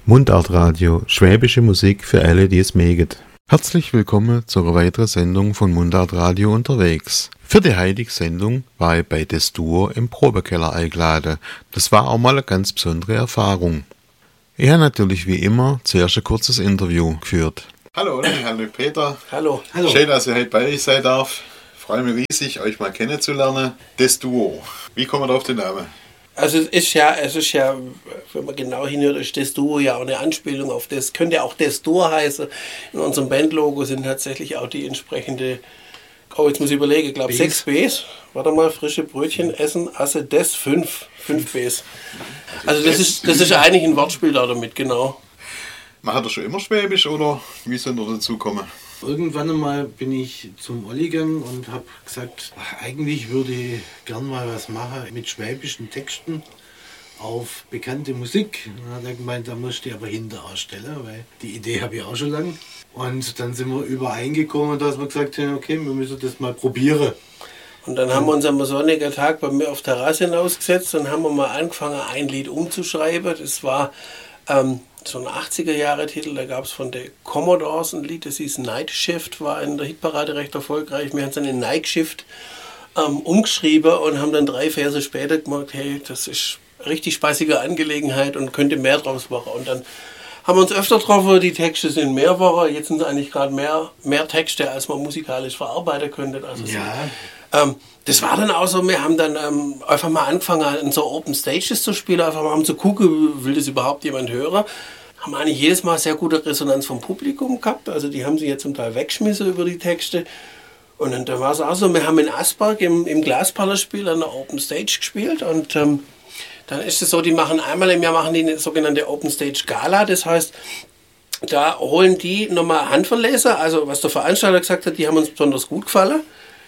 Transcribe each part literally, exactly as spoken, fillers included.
Mundartradio, schwäbische Musik für alle, die es mögen. Herzlich willkommen zu einer weiteren Sendung von Mundartradio unterwegs. Für die heutige Sendung war ich bei das Duo im Probekeller eingeladen. Das war auch mal eine ganz besondere Erfahrung. Ich habe natürlich wie immer zuerst ein kurzes Interview geführt. Hallo, hallo Peter. Hallo. Hallo. Schön, dass ich heute bei euch sein darf. Ich freue mich riesig, euch mal kennenzulernen. Das Duo. Wie kommen wir auf den Namen? Also es ist ja, es ist ja, wenn man genau hinhört, ist das Duo ja auch eine Anspielung auf das. Könnte ja auch das Duo heißen. In unserem Bandlogo sind tatsächlich auch die entsprechende, oh jetzt muss ich überlegen, ich glaube sechs Bs. Warte mal, frische Brötchen essen, Asse des fünf. Fünf Bs. Also das ist, das ist eigentlich ein Wortspiel da damit, genau. Macht er schon immer Schwäbisch oder wie sind wir dazu gekommen? Irgendwann einmal bin ich zum Olli gegangen und habe gesagt, ach, eigentlich würde ich gern mal was machen mit schwäbischen Texten auf bekannte Musik. Dann hat er gemeint, da musst du aber hinter ausstellen, weil die Idee habe ich auch schon lange. Und dann sind wir übereingekommen, dass wir gesagt haben, okay, wir müssen das mal probieren. Und dann haben wir uns am sonnigen Tag bei mir auf der Terrasse hinausgesetzt und haben wir mal angefangen, ein Lied umzuschreiben. Das war ähm, so ein achtziger-Jahre-Titel, da gab es von der Commodores ein Lied, das hieß Night Shift, war in der Hitparade recht erfolgreich. Wir haben es dann in Night Shift ähm, umgeschrieben und haben dann drei Verse später gemerkt, hey, das ist eine richtig spaßige Angelegenheit und könnte mehr draus machen. Und dann haben wir uns öfter getroffen, die Texte sind mehr Wochen, jetzt sind es eigentlich gerade mehr, mehr Texte, als man musikalisch verarbeiten könnte. Also ja. So, ähm, das war dann auch so, wir haben dann ähm, einfach mal angefangen, in so Open Stages zu spielen, einfach mal um zu gucken, will das überhaupt jemand hören. Haben eigentlich jedes Mal sehr gute Resonanz vom Publikum gehabt, also die haben sich jetzt zum Teil weggeschmissen über die Texte. Und dann, dann war es auch so, wir haben in Asperg im, im Glasparlerspiel an der Open Stage gespielt und ähm, dann ist es so, die machen einmal im Jahr machen die eine sogenannte Open Stage Gala, das heißt, da holen die nochmal Handverleser, also was der Veranstalter gesagt hat, die haben uns besonders gut gefallen,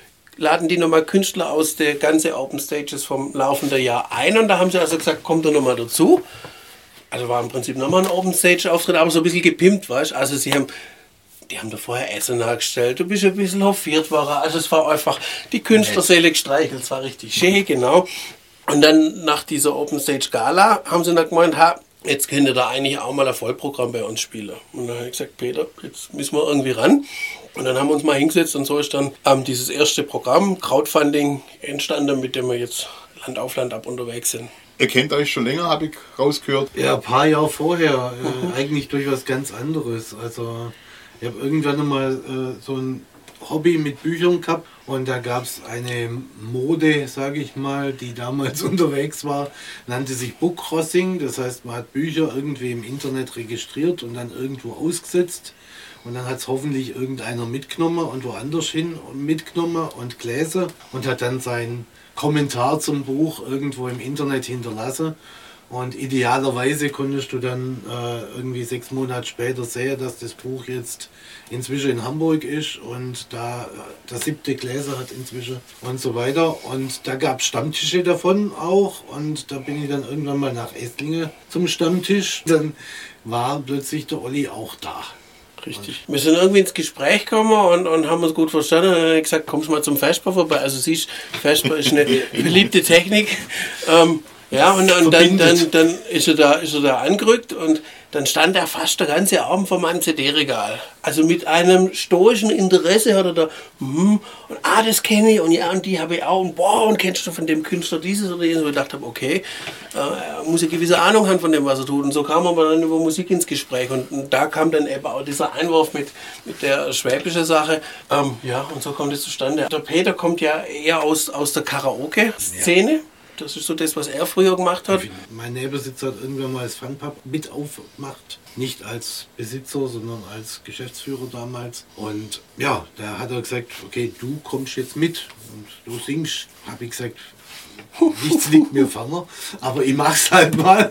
laden die nochmal Künstler aus der ganzen Open Stages vom laufenden Jahr ein und da haben sie also gesagt, kommt da nochmal dazu. Also war im Prinzip nochmal ein Open Stage Auftritt, aber so ein bisschen gepimpt, weißt du, also sie haben die haben da vorher Essen nachgestellt, du bist ein bisschen hofiert worden, also es war einfach die Künstlerseele gestreichelt, es war richtig schön, genau. Und dann nach dieser Open Stage Gala haben sie dann gemeint, ha, jetzt könnt ihr da eigentlich auch mal ein Vollprogramm bei uns spielen. Und dann habe ich gesagt, Peter, jetzt müssen wir irgendwie ran. Und dann haben wir uns mal hingesetzt und so ist dann ähm, dieses erste Programm, Crowdfunding, entstanden, mit dem wir jetzt Land auf Land ab unterwegs sind. Ihr kennt euch schon länger, habe ich rausgehört. Ja, ein paar Jahre vorher, äh, eigentlich durch was ganz anderes. Also ich habe irgendwann mal äh, so ein Hobby mit Büchern gehabt und da gab es eine Mode, sage ich mal, die damals unterwegs war, nannte sich Book Crossing. Das heißt, man hat Bücher irgendwie im Internet registriert und dann irgendwo ausgesetzt. Und dann hat es hoffentlich irgendeiner mitgenommen und woanders hin mitgenommen und gelesen und hat dann seinen Kommentar zum Buch irgendwo im Internet hinterlassen. Und idealerweise konntest du dann äh, irgendwie sechs Monate später sehen, dass das Buch jetzt inzwischen in Hamburg ist und da äh, der siebte Gläser hat inzwischen und so weiter. Und da gab es Stammtische davon auch und da bin ich dann irgendwann mal nach Esslingen zum Stammtisch. Dann war plötzlich der Olli auch da. Richtig. Wir sind irgendwie ins Gespräch gekommen und, und haben uns gut verstanden. Und dann habe ich gesagt, kommst du mal zum Vesper vorbei. Also siehst, Vesper ist eine beliebte Technik. Ähm, ja, und, und dann, dann, dann ist, er da, ist er da angerückt und dann stand er fast der ganze Abend vor meinem C D-Regal. Also mit einem stoischen Interesse hat er da, hm, und ah, das kenne ich und ja, und die habe ich auch und boah, und kennst du von dem Künstler dieses oder jenes? Und ich dachte, okay, äh, er muss eine gewisse Ahnung haben von dem, was er tut. Und so kam aber dann über Musik ins Gespräch und, und da kam dann eben auch dieser Einwurf mit, mit der schwäbischen Sache. Ähm, ja, und so kommt es zustande. Der Peter kommt ja eher aus, aus der Karaoke-Szene. Ja. Das ist so das, was er früher gemacht hat. Mein Nebenbesitzer hat irgendwann mal das Funpub mit aufgemacht. Nicht als Besitzer, sondern als Geschäftsführer damals. Und ja, da hat er gesagt, okay, du kommst jetzt mit und du singst. Habe ich gesagt, nichts liegt mir ferner, aber ich mach's halt mal.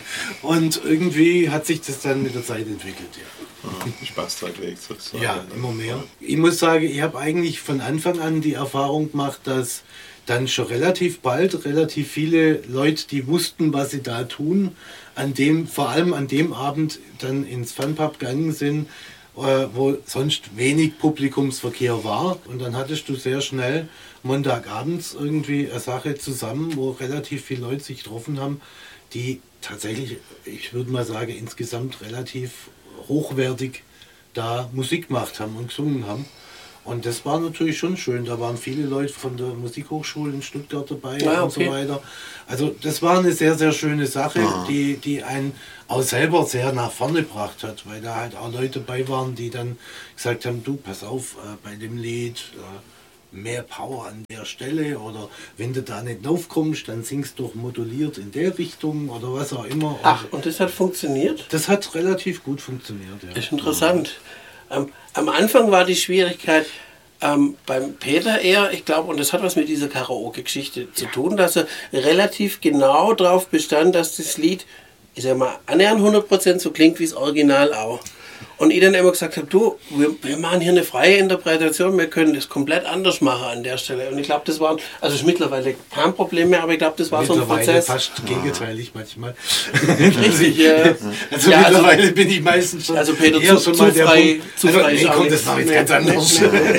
Und irgendwie hat sich das dann mit der Zeit entwickelt, ja. Ah, Spaß halt weg, sozusagen. Ja, immer mehr. Ich muss sagen, ich habe eigentlich von Anfang an die Erfahrung gemacht, dass dann schon relativ bald relativ viele Leute, die wussten, was sie da tun, an dem, vor allem an dem Abend dann ins Funpub gegangen sind, äh, wo sonst wenig Publikumsverkehr war. Und dann hattest du sehr schnell Montagabends irgendwie eine Sache zusammen, wo relativ viele Leute sich getroffen haben, die tatsächlich, ich würde mal sagen, insgesamt relativ hochwertig da Musik gemacht haben und gesungen haben. Und das war natürlich schon schön. Da waren viele Leute von der Musikhochschule in Stuttgart dabei ah, okay. und so weiter. Also das war eine sehr, sehr schöne Sache, ah. die, die einen auch selber sehr nach vorne gebracht hat, weil da halt auch Leute dabei waren, die dann gesagt haben, du, pass auf, äh, bei dem Lied äh, mehr Power an der Stelle oder wenn du da nicht draufkommst, dann singst du doch moduliert in der Richtung oder was auch immer. Ach, und das hat funktioniert? Das hat relativ gut funktioniert, ja. Das ist interessant. Ähm, am Anfang war die Schwierigkeit ähm, beim Peter eher, ich glaube, und das hat was mit dieser Karaoke-Geschichte zu tun, dass er relativ genau darauf bestand, dass das Lied, ich sag mal, annähernd hundert Prozent so klingt wie das Original auch. Und ich dann immer gesagt habe, du, wir, wir machen hier eine freie Interpretation, wir können das komplett anders machen an der Stelle. Und ich glaube, das war, also ist mittlerweile kein Problem mehr, aber ich glaube, das war so ein Prozess. Fast gegenteilig manchmal. Richtig, äh, also ja, mittlerweile also, bin ich meistens schon also Peter, eher zu, schon zu mal der frei, Punkt. zu Also, frei nee, komm, das war jetzt ganz anders.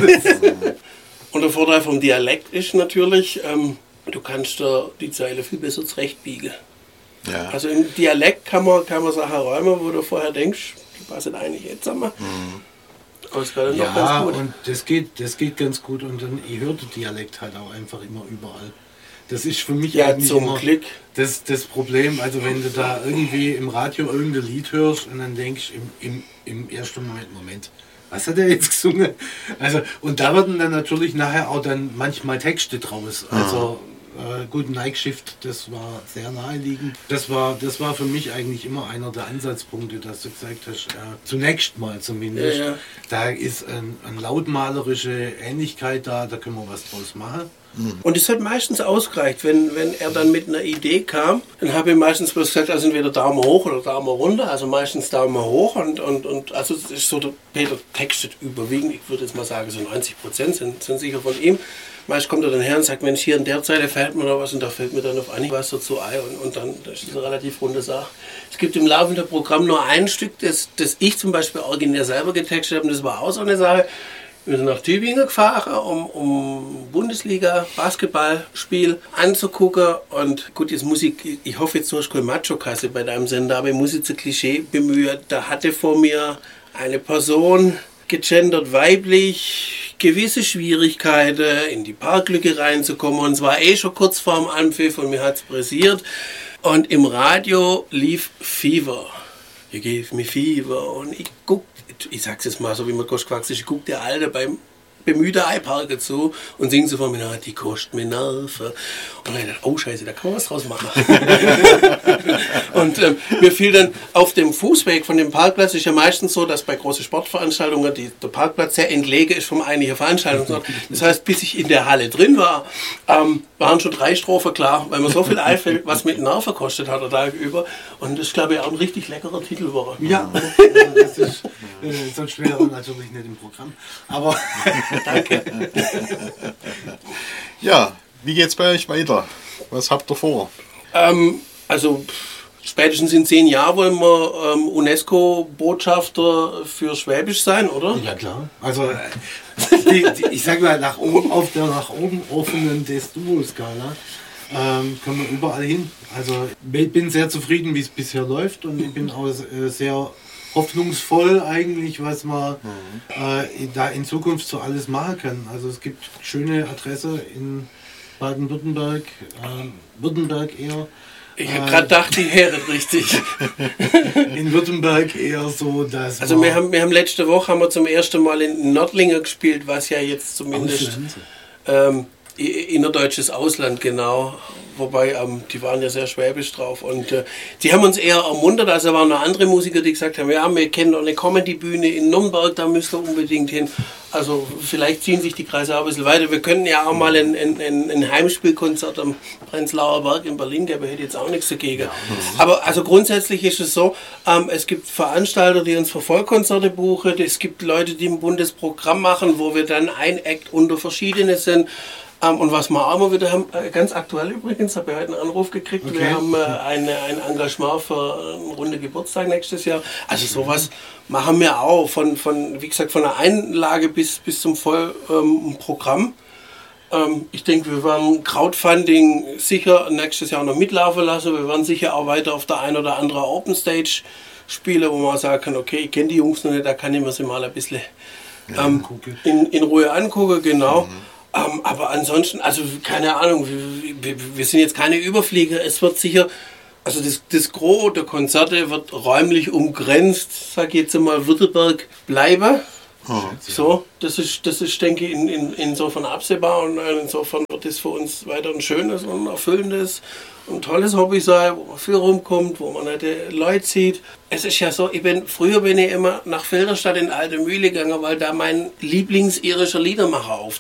Und der Vorteil vom Dialekt ist natürlich, ähm, du kannst da die Zeile viel besser zurechtbiegen. Ja. Also im Dialekt kann man, kann man Sachen räumen, wo du vorher denkst, die passen eigentlich jetzt zusammen. Mhm. Aber es war dann ja, doch ganz gut. Und das geht, das geht ganz gut und dann, ich höre den Dialekt halt auch einfach immer überall. Das ist für mich ja, eigentlich zum immer Glück. Das, das Problem, also wenn du da irgendwie im Radio irgendein Lied hörst und dann denkst im, im, im ersten Moment, Moment, was hat er jetzt gesungen? Also, und da werden dann natürlich nachher auch dann manchmal Texte draus. Also äh, gut, Night Shift, das war sehr naheliegend. Das war, das war für mich eigentlich immer einer der Ansatzpunkte, dass du gesagt hast, äh, zunächst mal zumindest, ja, ja. da ist ein, eine lautmalerische Ähnlichkeit da, da können wir was draus machen. Und es hat meistens ausgereicht, wenn, wenn er dann mit einer Idee kam, dann habe ich meistens bloß gesagt, also entweder Daumen hoch oder Daumen runter, also meistens Daumen hoch und, und, und also es ist so, der Peter textet überwiegend, ich würde jetzt mal sagen, so neunzig Prozent sind, sind sicher von ihm. Meist kommt er dann her und sagt, Mensch, hier in der Zeile fällt mir noch was und da fällt mir dann auf Anhieb was dazu ein und, und dann das ist eine relativ runde Sache. Es gibt im laufenden Programm nur ein Stück, das, das ich zum Beispiel originär selber getextet habe und das war auch so eine Sache. Wir sind nach Tübingen gefahren, um, um Bundesliga-Basketballspiel anzugucken. Und gut, jetzt muss ich, ich hoffe, jetzt hast du keine Macho-Kasse bei deinem Sender, aber ich muss jetzt ein Klischee bemühen. Da hatte vor mir eine Person, gegendert weiblich, gewisse Schwierigkeiten, in die Parklücke reinzukommen. Und es war eh schon kurz vorm Anpfiff und mir hat es pressiert. Und im Radio lief Fever. You gave me Fever. Und ich guck, ich sag's jetzt mal so, wie man quatscht, ich guck der Alte beim bemühter Eiparke zu und singt so von mir, die kostet mir Nerven. Und dann dachte ich, oh Scheiße, da kann man was draus machen. Und ähm, mir fiel dann auf dem Fußweg von dem Parkplatz, ist ja meistens so, dass bei großen Sportveranstaltungen die, der Parkplatz sehr entlegen ist vom eigentlichen Veranstaltungsort. Das heißt, bis ich in der Halle drin war, ähm, waren schon drei Strophen klar, weil man so viel einfällt, was mit Nerven kostet hat der Tag über. Und das ist, glaube ich, auch ein richtig leckerer Titel war. Ja, also das ist, äh, sonst wäre er natürlich nicht im Programm. Aber danke. Ja, wie geht's bei euch weiter? Was habt ihr vor? Ähm, also spätestens in zehn Jahren wollen wir ähm, UNESCO-Botschafter für Schwäbisch sein, oder? Ja klar. Also die, die, ich sage mal, nach oben, auf der nach oben offenen Des-Duo-Skala ähm, können wir überall hin. Also ich bin sehr zufrieden, wie es bisher läuft und ich bin auch äh, sehr hoffnungsvoll eigentlich, was man äh, da in Zukunft so alles machen kann. Also es gibt schöne Adresse in Baden-Württemberg, äh, Württemberg eher. Ich habe gerade gedacht, die wäre richtig. In Württemberg eher so, dass also wir haben, wir haben letzte Woche haben wir zum ersten Mal in Nördlingen gespielt, was ja jetzt zumindest ähm, innerdeutsches Ausland, genau. Wobei, ähm, die waren ja sehr schwäbisch drauf und äh, die haben uns eher ermuntert, also waren noch andere Musiker, die gesagt haben, ja, wir kennen doch eine Comedy-Bühne in Nürnberg, da müsst ihr unbedingt hin. Also vielleicht ziehen sich die Kreise auch ein bisschen weiter. Wir könnten ja auch mal ein, ein, ein Heimspielkonzert am Prenzlauer Berg in Berlin geben, hätte jetzt auch nichts dagegen. Aber also grundsätzlich ist es so, ähm, es gibt Veranstalter, die uns für Vollkonzerte buchen, es gibt Leute, die ein buntes Programm machen, wo wir dann ein Act unter verschiedene sind. Und was wir auch immer wieder haben, ganz aktuell übrigens, habe ich heute einen Anruf gekriegt, okay. Wir haben äh, eine, ein Engagement für einen runden Geburtstag nächstes Jahr. Also sowas machen wir auch, von, von wie gesagt, von der Einlage bis, bis zum Vollprogramm. Ähm, Ähm, ich denke, wir werden Crowdfunding sicher nächstes Jahr noch mitlaufen lassen. Wir werden sicher auch weiter auf der einen oder anderen Open Stage spielen, wo man sagen kann, okay, ich kenne die Jungs noch nicht, da kann ich mir sie mal ein bisschen ähm, in, in Ruhe angucken, genau. Mhm. Ähm, aber ansonsten, also keine Ahnung, wir, wir, wir sind jetzt keine Überflieger. Es wird sicher, also das, das Gros der Konzerte wird räumlich umgrenzt, sag ich jetzt mal, Württemberg bleiben. Oh, so, das ist, das ist, denke ich, in, in, insofern absehbar und insofern wird es für uns weiter ein schönes und erfüllendes und tolles Hobby sein, wo man viel rumkommt, wo man nette Leute sieht. Es ist ja so, ich bin, früher bin ich immer nach Filderstadt in Alte Mühle gegangen, weil da mein Lieblings-irischer Liedermacher auf,